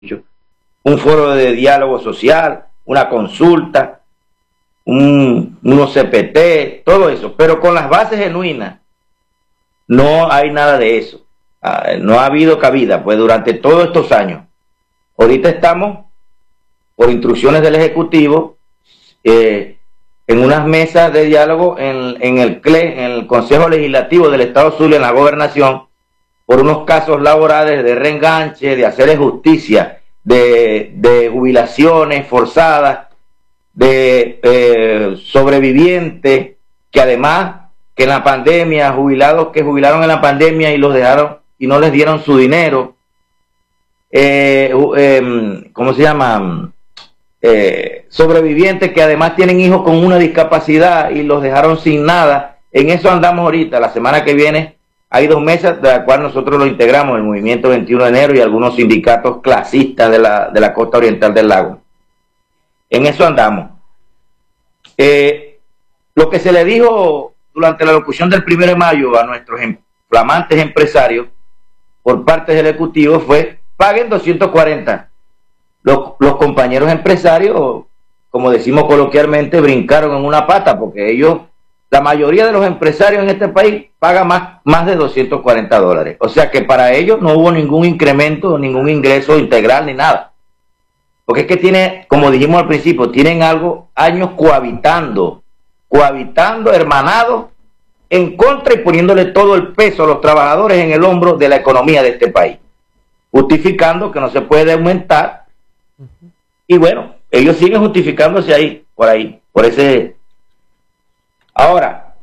un foro de diálogo social, una consulta, unos CPT, todo eso, pero con las bases genuinas. No hay nada de eso. No ha habido cabida, pues durante todos estos años. Ahorita estamos, por instrucciones del Ejecutivo, en unas mesas de diálogo en el CLE, en el Consejo Legislativo del Estado Zulia, en la Gobernación, por unos casos laborales de reenganche, de hacer justicia, de jubilaciones forzadas, de sobrevivientes, que además, que en la pandemia, jubilados que jubilaron en la pandemia y los dejaron y no les dieron su dinero, ¿cómo se llama? Sobrevivientes que además tienen hijos con una discapacidad y los dejaron sin nada. En eso andamos ahorita. La semana que viene hay 2 mesas de las cuales nosotros lo integramos, el Movimiento 21 de Enero y algunos sindicatos clasistas de la costa oriental del lago. En eso andamos. Lo que se le dijo durante la locución del 1 de mayo a nuestros flamantes empresarios por parte del Ejecutivo fue: paguen 240. Los compañeros empresarios, como decimos coloquialmente, brincaron en una pata, porque ellos, la mayoría de los empresarios en este país pagan más de $240. O sea que para ellos no hubo ningún incremento, ningún ingreso integral ni nada. Porque es que como dijimos al principio, tienen años cohabitando, hermanados, en contra y poniéndole todo el peso a los trabajadores en el hombro de la economía de este país, justificando que no se puede aumentar. Y bueno, ellos siguen justificándose ahí, por ese. Ahora,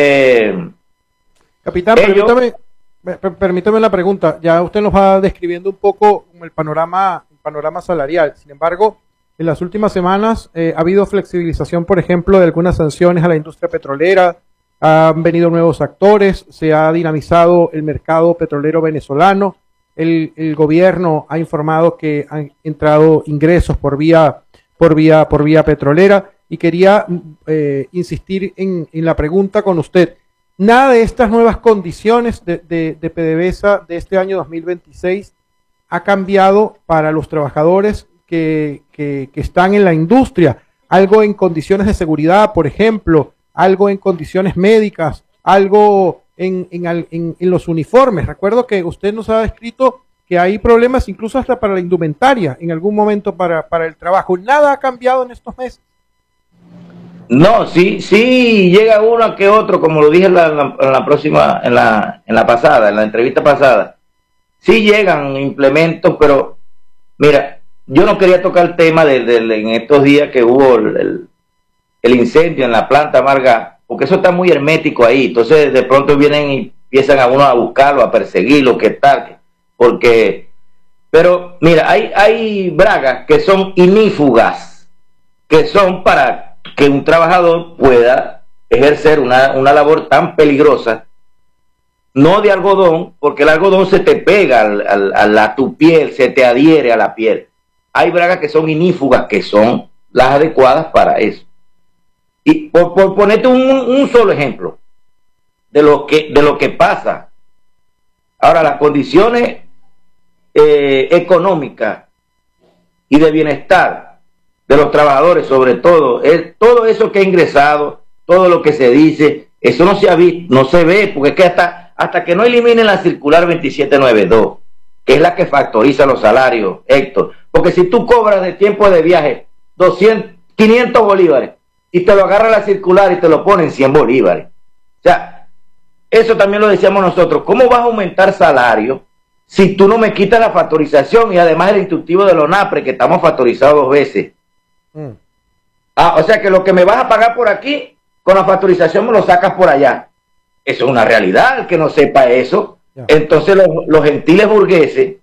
capitán, permítame la pregunta. Ya usted nos va describiendo un poco el panorama salarial. Sin embargo, en las últimas semanas ha habido flexibilización, por ejemplo, de algunas sanciones a la industria petrolera. Han venido nuevos actores, se ha dinamizado el mercado petrolero venezolano. El gobierno ha informado que han entrado ingresos por vía petrolera, y quería insistir en la pregunta con usted. Nada de estas nuevas condiciones de PDVSA de este año 2026 ha cambiado para los trabajadores que están en la industria. Algo en condiciones de seguridad, por ejemplo, algo en condiciones médicas, algo en los uniformes. Recuerdo que usted nos ha descrito que hay problemas incluso hasta para la indumentaria en algún momento para el trabajo. ¿Nada ha cambiado en estos meses? No, sí llega uno que otro, como lo dije en la entrevista pasada. Sí llegan implementos, pero mira, yo no quería tocar el tema en estos días que hubo el incendio en la planta Amarga, porque eso está muy hermético ahí. Entonces de pronto vienen y empiezan a uno a buscarlo, a perseguirlo, qué tal, pero mira, hay bragas que son inífugas, que son para que un trabajador pueda ejercer una labor tan peligrosa, no de algodón, porque el algodón se te pega a tu piel, se te adhiere a la piel. Hay bragas que son inífugas, que son las adecuadas para eso. Y por ponerte un solo ejemplo de lo que pasa. Ahora, las condiciones económicas y de bienestar de los trabajadores, sobre todo todo eso que ha ingresado, todo lo que se dice, eso no se ha visto, no se ve, porque es que hasta que no eliminen la circular 2792, que es la que factoriza los salarios, Héctor, porque si tú cobras de tiempo de viaje 500 bolívares y te lo agarra la circular y te lo ponen 100 bolívares, o sea, eso también lo decíamos nosotros. ¿Cómo vas a aumentar salario si tú no me quitas la factorización y además el instructivo de los NAPRE, que estamos factorizados 2 veces? O sea que lo que me vas a pagar por aquí, con la factorización me lo sacas por allá. Eso es una realidad. El que no sepa eso, entonces los gentiles burgueses,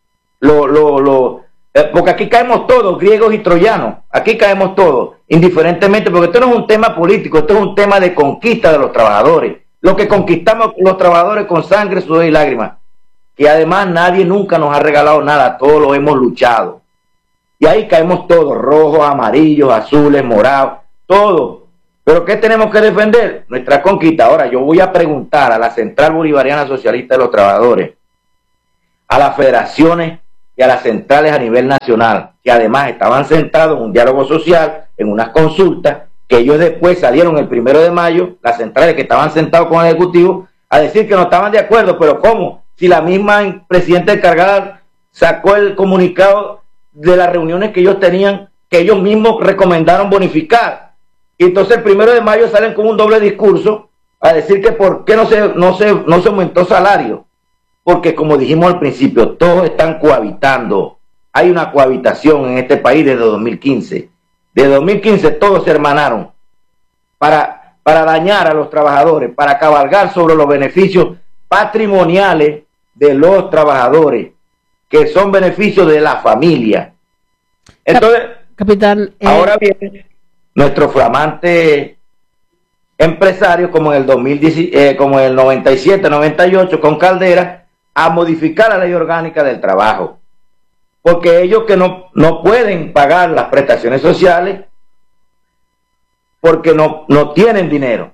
porque aquí caemos todos, griegos y troyanos, aquí caemos todos, indiferentemente, porque esto no es un tema político, esto es un tema de conquista de los trabajadores, lo que conquistamos los trabajadores con sangre, sudor y lágrimas, y además nadie nunca nos ha regalado nada, todos lo hemos luchado, y ahí caemos todos, rojos, amarillos, azules, morados, todos. ¿Pero qué tenemos que defender? Nuestra conquista. Ahora yo voy a preguntar a la Central Bolivariana Socialista de los Trabajadores, a las federaciones y a las centrales a nivel nacional, que además estaban sentados en un diálogo social, en unas consultas, que ellos después salieron el 1 de mayo, las centrales que estaban sentados con el Ejecutivo, a decir que no estaban de acuerdo. Pero ¿cómo? Si la misma presidenta encargada sacó el comunicado de las reuniones que ellos tenían, que ellos mismos recomendaron bonificar. Y entonces el 1 de mayo salen con un doble discurso a decir que por qué no se aumentó salario. Porque como dijimos al principio, todos están cohabitando. Hay una cohabitación en este país desde 2015. Desde 2015 todos se hermanaron para dañar a los trabajadores, para cabalgar sobre los beneficios patrimoniales de los trabajadores, que son beneficios de la familia. Entonces, capitán, ahora viene nuestro flamante empresario, como en el 2010, como en el 97, 98, con Caldera, a modificar la ley orgánica del trabajo. Porque ellos que no pueden pagar las prestaciones sociales porque no tienen dinero.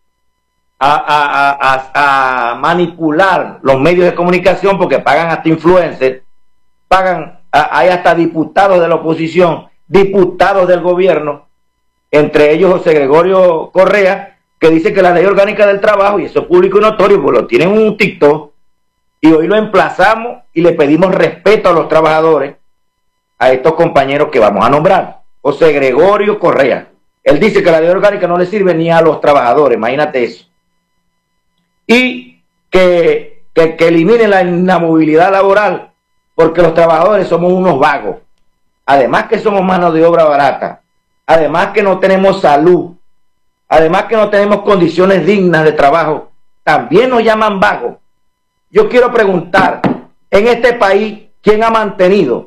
A manipular los medios de comunicación, porque pagan hasta influencers, hay hasta diputados de la oposición, diputados del gobierno, entre ellos José Gregorio Correa, que dice que la ley orgánica del trabajo, y eso es público y notorio, pues lo tienen en un TikTok, y hoy lo emplazamos y le pedimos respeto a los trabajadores, a estos compañeros que vamos a nombrar. José Gregorio Correa, él dice que la ley orgánica no le sirve ni a los trabajadores, imagínate eso. Y que eliminen la inamovilidad laboral, porque los trabajadores somos unos vagos, además que somos mano de obra barata, además que no tenemos salud, además que no tenemos condiciones dignas de trabajo, también nos llaman vagos. Yo quiero preguntar, en este país, ¿quién ha mantenido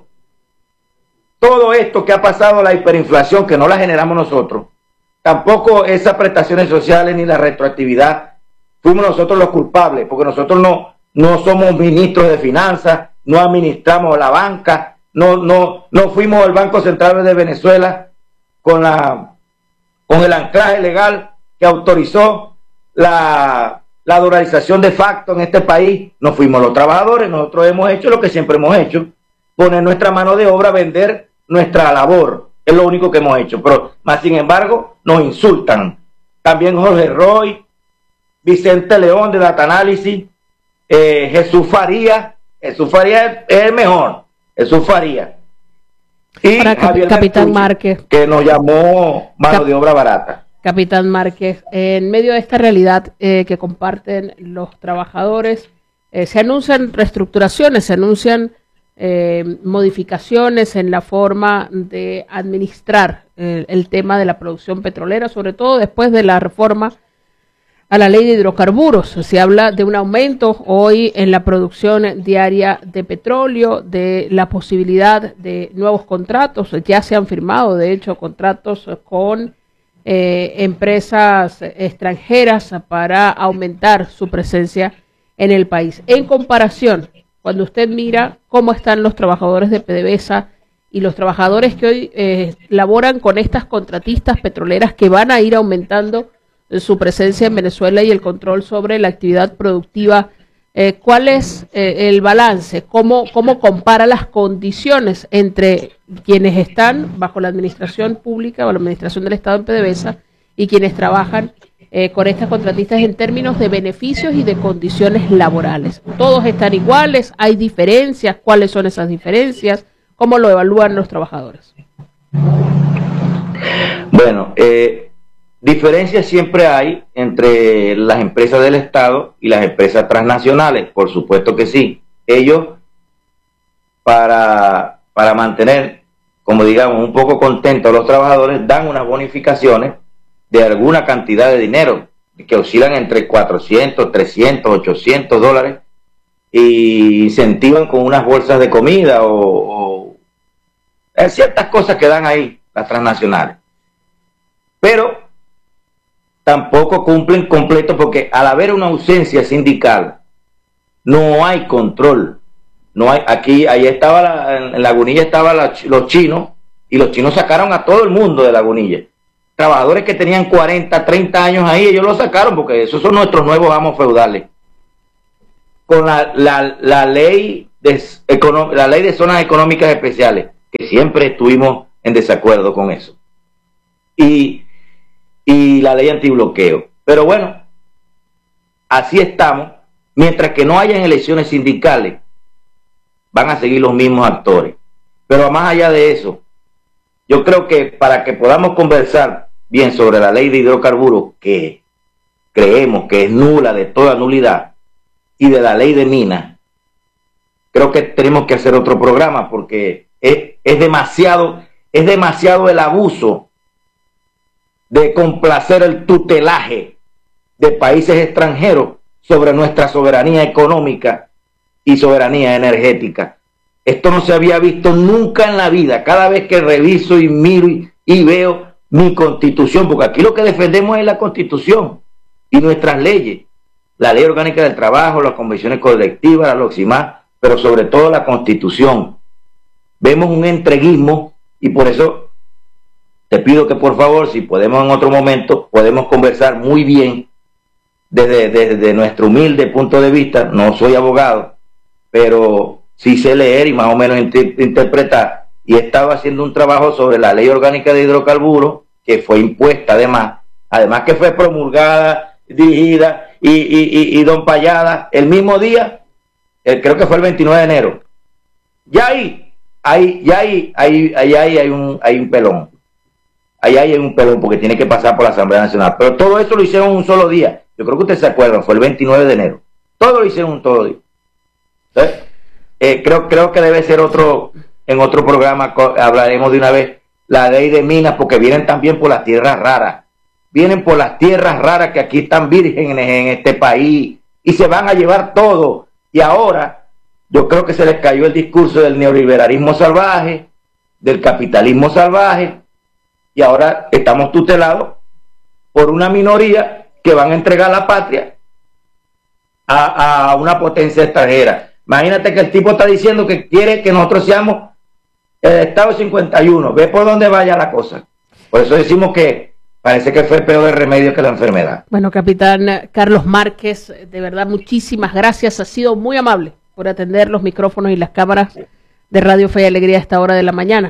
todo esto que ha pasado, la hiperinflación, que no la generamos nosotros? Tampoco esas prestaciones sociales ni la retroactividad, fuimos nosotros los culpables, porque nosotros no somos ministros de finanzas, no administramos la banca, no fuimos el Banco Central de Venezuela con el anclaje legal que autorizó la dolarización de facto en este país. No fuimos los trabajadores, nosotros hemos hecho lo que siempre hemos hecho, poner nuestra mano de obra, vender nuestra labor, es lo único que hemos hecho. Pero más sin embargo nos insultan. También Jorge Roy, Vicente León de Data Análisis, Jesús Faría es el mejor, Jesús Faría. Y Capitán Márquez, que nos llamó mano de obra barata. Capitán Márquez, en medio de esta realidad que comparten los trabajadores, se anuncian reestructuraciones, se anuncian modificaciones en la forma de administrar el tema de la producción petrolera, sobre todo después de la reforma a la ley de hidrocarburos. Se habla de un aumento hoy en la producción diaria de petróleo, de la posibilidad de nuevos contratos. Ya se han firmado, de hecho, contratos con empresas extranjeras para aumentar su presencia en el país. En comparación, cuando usted mira cómo están los trabajadores de PDVSA y los trabajadores que hoy laboran con estas contratistas petroleras que van a ir aumentando su presencia en Venezuela y el control sobre la actividad productiva, ¿cuál es el balance? ¿Cómo compara las condiciones entre quienes están bajo la administración pública o la administración del Estado en PDVSA y quienes trabajan con estas contratistas en términos de beneficios y de condiciones laborales? ¿Todos están iguales? ¿Hay diferencias? ¿Cuáles son esas diferencias? ¿Cómo lo evalúan los trabajadores? Bueno, diferencias siempre hay entre las empresas del Estado y las empresas transnacionales, por supuesto que sí. Ellos, para mantener, como digamos, un poco contentos a los trabajadores, dan unas bonificaciones de alguna cantidad de dinero, que oscilan entre 400, 300, 800 dólares, y incentivan con unas bolsas de comida o ciertas cosas que dan ahí las transnacionales. Pero tampoco cumplen completo, porque al haber una ausencia sindical no hay control. No hay, ahí estaba en Lagunilla estaban los chinos, y los chinos sacaron a todo el mundo de Lagunilla. Trabajadores que tenían 40, 30 años ahí, ellos los sacaron porque esos son nuestros nuevos amos feudales. Con la ley la ley de zonas económicas especiales, que siempre estuvimos en desacuerdo con eso, y la ley antibloqueo. Pero bueno, así estamos. Mientras que no hayan elecciones sindicales, van a seguir los mismos actores. Pero más allá de eso, yo creo que para que podamos conversar bien sobre la ley de hidrocarburos, que creemos que es nula de toda nulidad, y de la ley de minas, creo que tenemos que hacer otro programa, porque es demasiado el abuso de complacer el tutelaje de países extranjeros sobre nuestra soberanía económica y soberanía energética. Esto no se había visto nunca en la vida. Cada vez que reviso y miro y veo mi constitución, porque aquí lo que defendemos es la constitución y nuestras leyes, la ley orgánica del trabajo, las convenciones colectivas, la LOCSIMA, pero sobre todo la constitución. Vemos un entreguismo, y por eso te pido que por favor, si podemos en otro momento, podemos conversar muy bien desde nuestro humilde punto de vista. No soy abogado, pero sí sé leer y más o menos interpretar, y he estado haciendo un trabajo sobre la ley orgánica de hidrocarburos, que fue impuesta además que fue promulgada, dirigida y dompallada el mismo día, creo que fue el 29 de enero. Ya hay un pelón. Ahí hay un pelón, porque tiene que pasar por la Asamblea Nacional. Pero todo eso lo hicieron un solo día. Yo creo que ustedes se acuerdan, fue el 29 de enero. Todo lo hicieron un solo día. Entonces, creo que debe ser en otro programa, hablaremos de una vez la ley de minas, porque vienen también por las tierras raras. Vienen por las tierras raras que aquí están vírgenes en este país, y se van a llevar todo. Y ahora, yo creo que se les cayó el discurso del neoliberalismo salvaje, del capitalismo salvaje, y ahora estamos tutelados por una minoría que van a entregar la patria a una potencia extranjera. Imagínate que el tipo está diciendo que quiere que nosotros seamos el Estado 51. Ve por dónde vaya la cosa. Por eso decimos que parece que fue peor el remedio que la enfermedad. Bueno, capitán Carlos Márquez, de verdad muchísimas gracias. Ha sido muy amable por atender los micrófonos y las cámaras de Radio Fe y Alegría a esta hora de la mañana.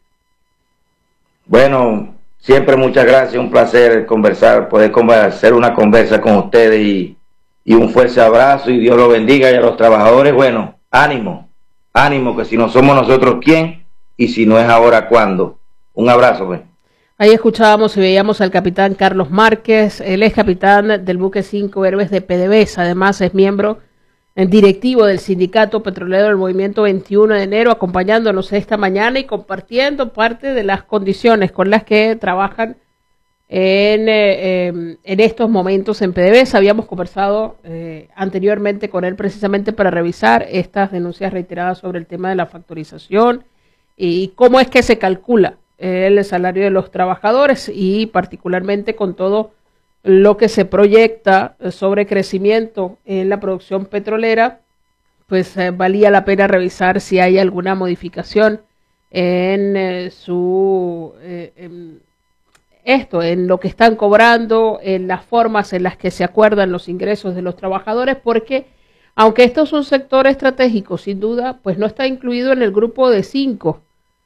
Bueno, siempre muchas gracias, un placer poder hacer una conversa con ustedes, y un fuerte abrazo, y Dios los bendiga, y a los trabajadores, bueno, ánimo, que si no somos nosotros, ¿quién? Y si no es ahora, ¿cuándo? Un abrazo, pues. Ahí escuchábamos y veíamos al capitán Carlos Márquez. Él es capitán del buque 5 Héroes de PDVSA, además es miembro directivo del Sindicato Petrolero del Movimiento 21 de Enero, acompañándonos esta mañana y compartiendo parte de las condiciones con las que trabajan en estos momentos en PDVSA. Habíamos conversado anteriormente con él precisamente para revisar estas denuncias reiteradas sobre el tema de la factorización y cómo es que se calcula el salario de los trabajadores, y particularmente con todo lo que se proyecta sobre crecimiento en la producción petrolera, pues valía la pena revisar si hay alguna modificación en en lo que están cobrando, en las formas en las que se acuerdan los ingresos de los trabajadores, porque aunque esto es un sector estratégico, sin duda, pues no está incluido en el grupo de 5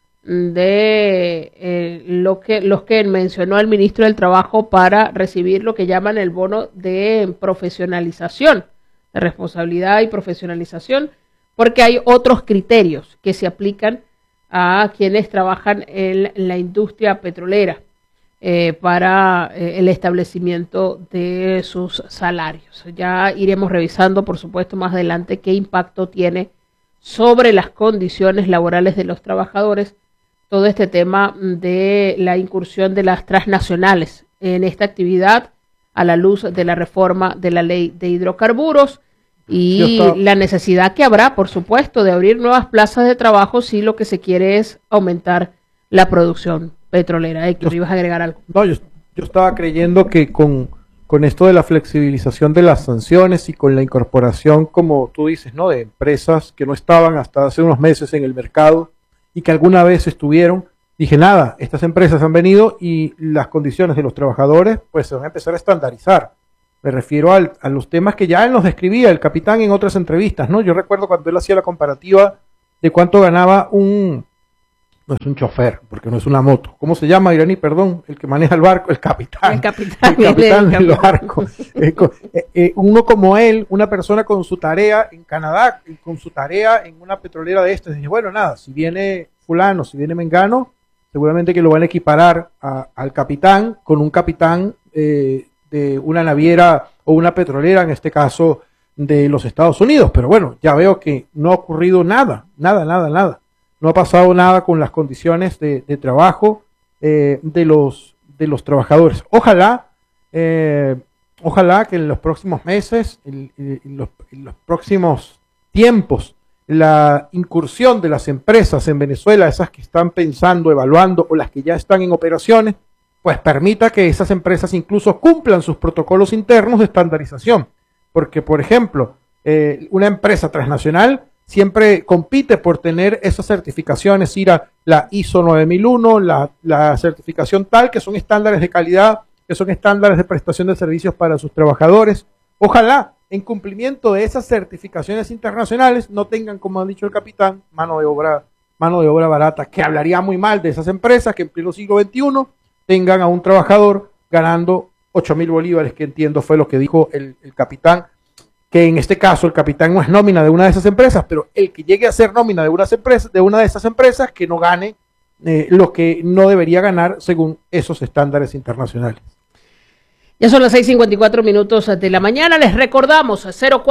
de los que mencionó el ministro del Trabajo para recibir lo que llaman el bono de profesionalización, de responsabilidad y profesionalización, porque hay otros criterios que se aplican a quienes trabajan en la industria petrolera para el establecimiento de sus salarios. Ya iremos revisando, por supuesto, más adelante qué impacto tiene sobre las condiciones laborales de los trabajadores todo este tema de la incursión de las transnacionales en esta actividad a la luz de la reforma de la ley de hidrocarburos y la necesidad que habrá, por supuesto, de abrir nuevas plazas de trabajo si lo que se quiere es aumentar la producción petrolera. Héctor, ¿ibas a agregar algo? No, yo estaba creyendo que con esto de la flexibilización de las sanciones y con la incorporación, como tú dices, ¿no?, de empresas que no estaban hasta hace unos meses en el mercado y que alguna vez estuvieron, dije, nada, estas empresas han venido y las condiciones de los trabajadores pues se van a empezar a estandarizar. Me refiero a los temas que ya él nos describía, el capitán, en otras entrevistas, ¿no? Yo recuerdo cuando él hacía la comparativa de cuánto ganaba no es un chofer, porque no es una moto. ¿Cómo se llama, Irani? Perdón, el que maneja el barco, el capitán. El capitán del barco. Uno como él, una persona con su tarea en Canadá, con su tarea en una petrolera de estas, dice, bueno, nada, si viene fulano, si viene mengano, seguramente que lo van a equiparar al capitán, con un capitán de una naviera o una petrolera, en este caso de los Estados Unidos. Pero bueno, ya veo que no ha ocurrido nada. No ha pasado nada con las condiciones de trabajo de los trabajadores. Ojalá que en los próximos meses, en los próximos tiempos, la incursión de las empresas en Venezuela, esas que están pensando, evaluando o las que ya están en operaciones, pues permita que esas empresas incluso cumplan sus protocolos internos de estandarización. Porque, por ejemplo, una empresa transnacional siempre compite por tener esas certificaciones, ir a la ISO 9001, la certificación tal, que son estándares de calidad, que son estándares de prestación de servicios para sus trabajadores. Ojalá, en cumplimiento de esas certificaciones internacionales, no tengan, como ha dicho el capitán, mano de obra barata, que hablaría muy mal de esas empresas que en pleno siglo XXI tengan a un trabajador ganando 8.000 bolívares, que entiendo fue lo que dijo el capitán, que en este caso el capitán no es nómina de una de esas empresas, pero el que llegue a ser nómina de una de esas empresas, que no gane lo que no debería ganar según esos estándares internacionales. Ya son las 6:54 de la mañana. Les recordamos,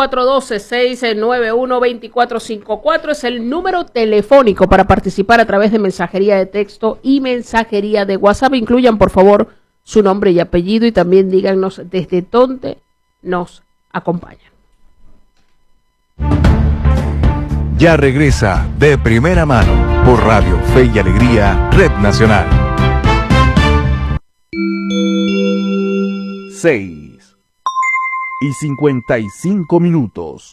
0412-691-2454 es el número telefónico para participar a través de mensajería de texto y mensajería de WhatsApp. Incluyan, por favor, su nombre y apellido y también díganos desde dónde nos acompañan. Ya regresa De Primera Mano por Radio Fe y Alegría, Red Nacional. 6:55.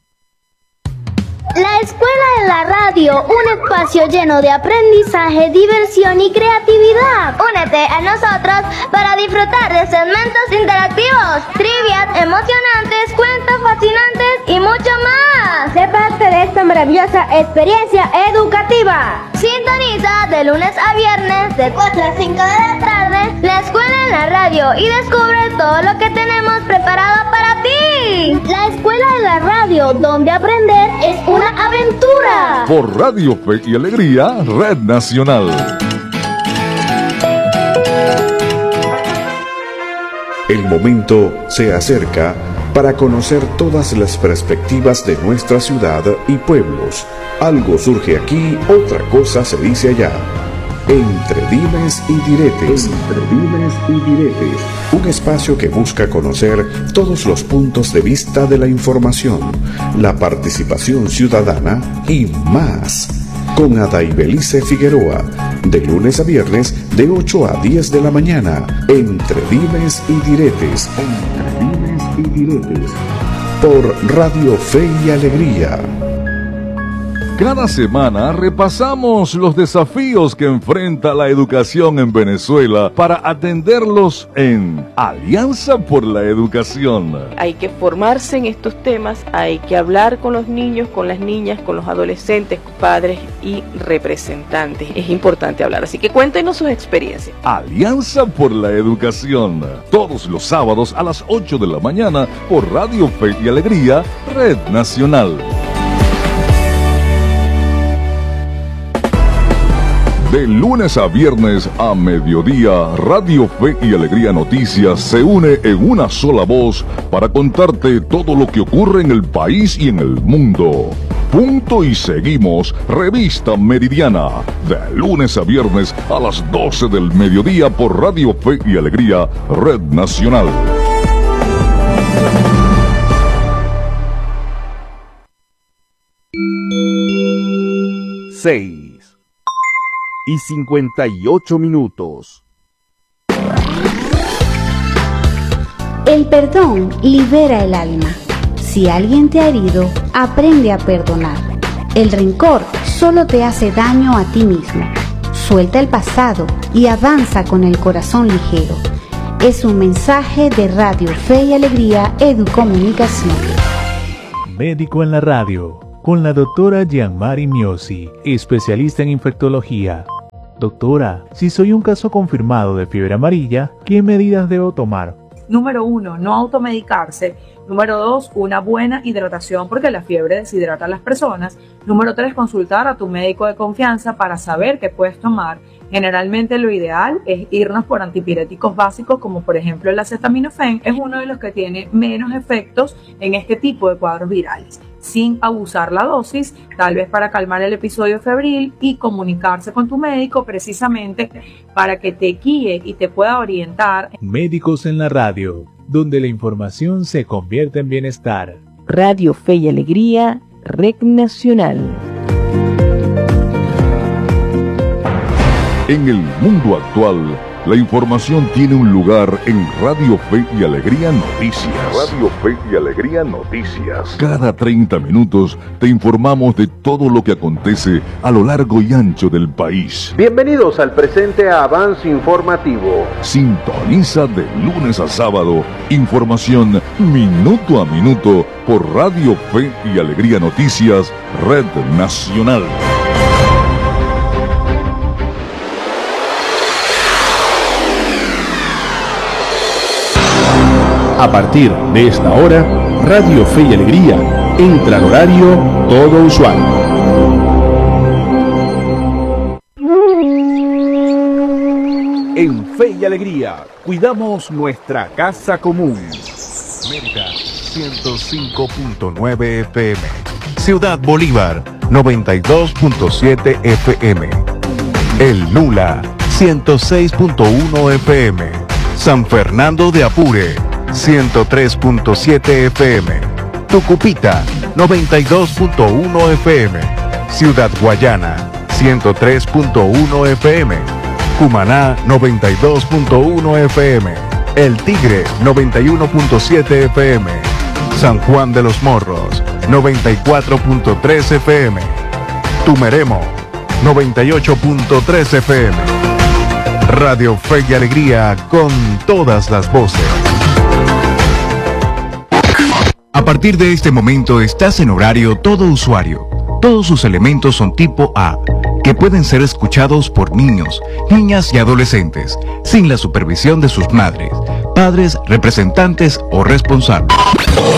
La Escuela de la Radio, un espacio lleno de aprendizaje, diversión y creatividad. Únete a nosotros para disfrutar de segmentos interactivos, trivias emocionantes, cuentos fascinantes y mucho más. Sé parte de esta maravillosa experiencia educativa. Sintoniza de lunes a viernes de 4 a 5 de la tarde la Escuela en la Radio y descubre todo lo que tenemos preparado para ti. La Escuela de la Radio, donde aprender es una aventura. Por Radio Fe y Alegría, Red Nacional. El momento se acerca para conocer todas las perspectivas de nuestra ciudad y pueblos. Algo surge aquí, otra cosa se dice allá. Entre dimes y diretes. Entre dimes y diretes. Un espacio que busca conocer todos los puntos de vista de la información, la participación ciudadana y más. Con Adaibelice Figueroa, de lunes a viernes, de 8 a 10 de la mañana. Entre dimes y diretes. Entre dimes y diretes. Por Radio Fe y Alegría. Cada semana repasamos los desafíos que enfrenta la educación en Venezuela para atenderlos en Alianza por la Educación. Hay que formarse en estos temas, hay que hablar con los niños, con las niñas, con los adolescentes, padres y representantes. Es importante hablar, así que cuéntenos sus experiencias. Alianza por la Educación, todos los sábados a las 8 de la mañana por Radio Fe y Alegría, Red Nacional. De lunes a viernes a mediodía, Radio Fe y Alegría Noticias se une en una sola voz para contarte todo lo que ocurre en el país y en el mundo. Punto y seguimos, Revista Meridiana, de lunes a viernes a las 12 del mediodía por Radio Fe y Alegría, Red Nacional. Seis y 58 minutos. El perdón libera el alma. Si alguien te ha herido, aprende a perdonar. El rencor solo te hace daño a ti mismo. Suelta el pasado y avanza con el corazón ligero. es un mensaje de Radio Fe y Alegría Educomunicación. Médico en la radio, con la doctora Gianmari Miosi, especialista en infectología. Doctora, si soy un caso confirmado de fiebre amarilla, ¿qué medidas debo tomar? Número 1, no automedicarse. Número 2, una buena hidratación porque la fiebre deshidrata a las personas. Número 3, consultar a tu médico de confianza para saber qué puedes tomar. Generalmente lo ideal es irnos por antipiréticos básicos como por ejemplo el acetaminofén. Es uno de los que tiene menos efectos en este tipo de cuadros virales, sin abusar la dosis, tal vez para calmar el episodio febril y comunicarse con tu médico precisamente para que te guíe y te pueda orientar. Médicos en la radio, donde la información se convierte en bienestar. Radio Fe y Alegría, Red Nacional. En el mundo actual, la información tiene un lugar en Radio Fe y Alegría Noticias. Radio Fe y Alegría Noticias. Cada 30 minutos te informamos de todo lo que acontece a lo largo y ancho del país. Bienvenidos al presente avance informativo. Sintoniza de lunes a sábado información minuto a minuto por Radio Fe y Alegría Noticias, Red Nacional. A partir de esta hora, Radio Fe y Alegría entra al horario todo usuario. En Fe y Alegría, cuidamos nuestra casa común. Mérida 105.9 FM. Ciudad Bolívar 92.7 FM. El Nula 106.1 FM. San Fernando de Apure 103.7 FM, Tucupita 92.1 FM, Ciudad Guayana 103.1 FM, Cumaná 92.1 FM, El Tigre 91.7 FM, San Juan de los Morros 94.3 FM, Tumeremo 98.3 FM. Radio Fe y Alegría con todas las voces. A partir de este momento estás en horario todo usuario. Todos sus elementos son tipo A, que pueden ser escuchados por niños, niñas y adolescentes, sin la supervisión de sus madres, padres, representantes o responsables.